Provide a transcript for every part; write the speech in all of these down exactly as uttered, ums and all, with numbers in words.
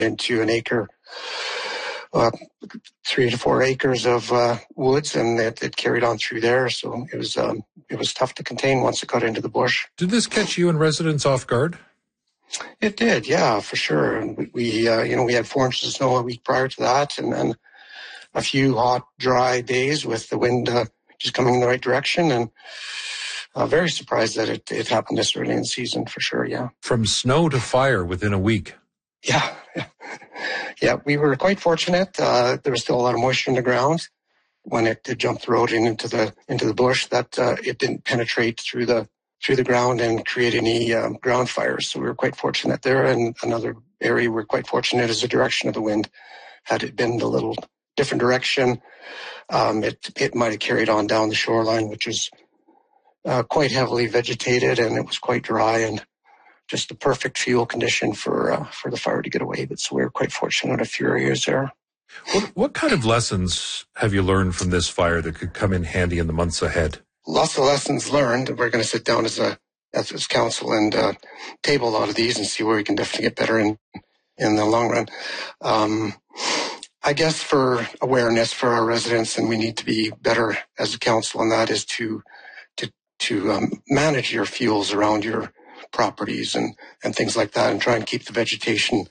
into an acre, uh, three to four acres of uh, woods, and it, it carried on through there. So it was um, it was tough to contain once it got into the bush. Did this catch you and residents off guard? It did, yeah, for sure. And we, we uh, you know, we had four inches of snow a week prior to that, and then a few hot, dry days with the wind uh, just coming in the right direction, and uh, very surprised that it, it happened this early in the season, for sure, yeah. From snow to fire within a week. Yeah, yeah, we were quite fortunate. Uh, there was still a lot of moisture in the ground when it, it jumped the road and into the into the bush. That uh, it didn't penetrate through the through the ground and create any um, ground fires. So we were quite fortunate there. And another area we we're quite fortunate is the direction of the wind. Had it been a little different direction, um, it it might have carried on down the shoreline, which is uh, quite heavily vegetated, and it was quite dry and just the perfect fuel condition for uh, for the fire to get away. But so we were quite fortunate a few areas there. What, what kind of lessons have you learned from this fire that could come in handy in the months ahead? Lots of lessons learned. We're going to sit down as a as, as council and uh, table a lot of these and see where we can definitely get better in in the long run. Um, I guess for awareness for our residents, and we need to be better as a council, and that is to to to um, manage your fuels around your properties and, and things like that, and try and keep the vegetation,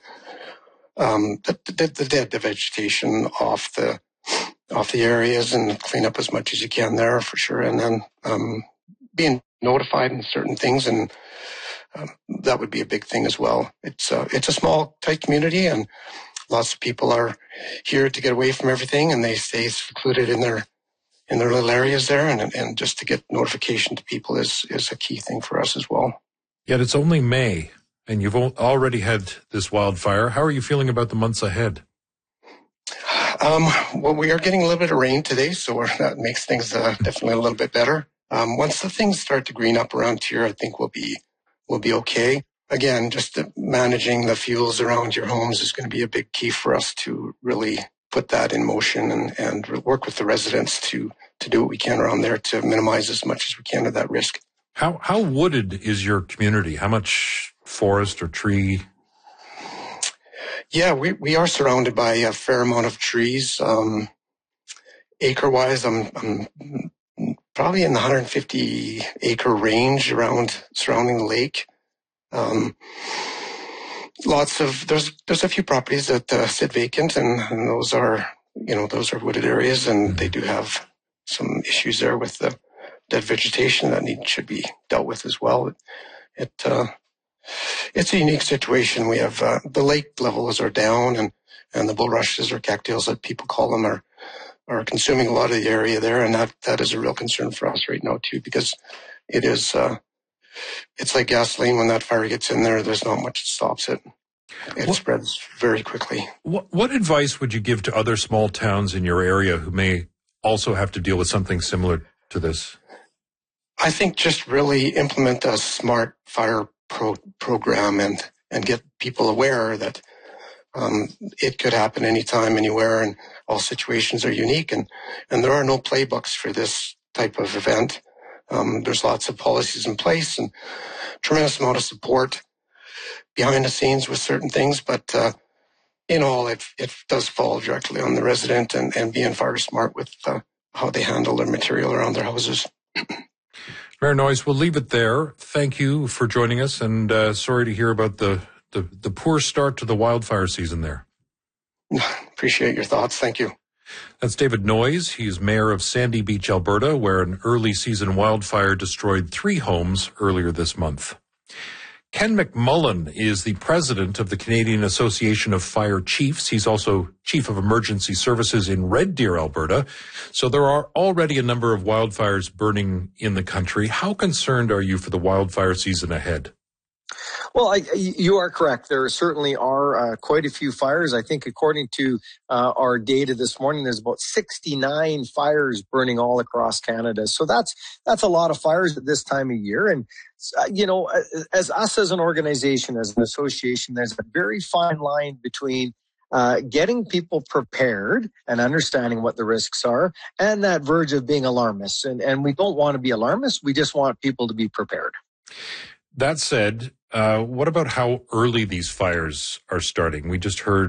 um, the, the, the dead the vegetation off the off the areas, and clean up as much as you can there, for sure. And then um, being notified in certain things, and um, that would be a big thing as well. It's uh, it's a small, tight community, and lots of people are here to get away from everything, and they stay secluded in their in their little areas there, and and just to get notification to people is is a key thing for us as well. Yet it's only May, and you've already had this wildfire. How are you feeling about the months ahead? Um, well, we are getting a little bit of rain today, so we're, that makes things uh, definitely a little bit better. Um, once the things start to green up around here, I think we'll be we'll be okay. Again, just the, managing the fuels around your homes is going to be a big key for us to really put that in motion, and, and work with the residents to to do what we can around there to minimize as much as we can of that risk. How how wooded is your community? How much forest or tree? Yeah, we, we are surrounded by a fair amount of trees. Um, acre-wise, I'm, I'm probably in the one hundred fifty acre range around surrounding the lake. Um, lots of there's there's a few properties that uh, sit vacant, and, and those are you know those are wooded areas, and they do have some issues there with the dead vegetation that need should be dealt with as well. It, it uh, it's a unique situation. We have uh, the lake levels are down, and and the bulrushes or cattails that people call them are are consuming a lot of the area there, and that that is a real concern for us right now too, because it is uh, it's like gasoline. When that fire gets in there, there's not much that stops it. It what, spreads very quickly. What, what advice would you give to other small towns in your area who may also have to deal with something similar to this? I think just really implement a smart fire pro- program and, and get people aware that um, it could happen anytime, anywhere, and all situations are unique. And, and there are no playbooks for this type of event. Um, there's lots of policies in place and tremendous amount of support behind the scenes with certain things. But uh, in all, it, it does fall directly on the resident and, and being fire smart with uh, how they handle their material around their houses. Mayor Noyes, we'll leave it there. Thank you for joining us, and uh, sorry to hear about the, the, the poor start to the wildfire season there. Appreciate your thoughts. Thank you. That's David Noyes. He's mayor of Sandy Beach, Alberta, where an early season wildfire destroyed three homes earlier this month. Ken McMullen is the president of the Canadian Association of Fire Chiefs. He's also chief of emergency services in Red Deer, Alberta. So there are already a number of wildfires burning in the country. How concerned are you for the wildfire season ahead? Well, I, you are correct. There certainly are uh, quite a few fires. I think according to uh, our data this morning, there's about sixty-nine fires burning all across Canada. So that's that's a lot of fires at this time of year. And, uh, you know, as us as an organization, as an association, there's a very fine line between uh, getting people prepared and understanding what the risks are and that verge of being alarmists. And, and we don't want to be alarmists. We just want people to be prepared. That said, uh, what about how early these fires are starting? We just heard